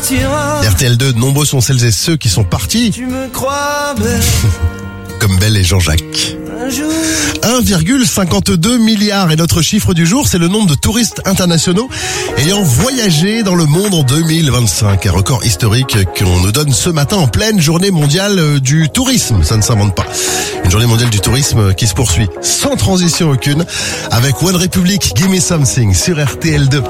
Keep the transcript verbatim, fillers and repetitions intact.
partira. R T L deux, nombreux sont celles et ceux qui sont partis, Tu me crois belle comme Belle et Jean-Jacques. un jour. un virgule cinquante-deux milliard est notre chiffre du jour, c'est le nombre de touristes internationaux ayant voyagé dans le monde en deux mille vingt-cinq. Un record historique qu'on nous donne ce matin en pleine journée mondiale du tourisme. Ça ne s'invente pas. Une journée mondiale du tourisme qui se poursuit sans transition aucune avec One Republic, Gimme Something sur R T L deux.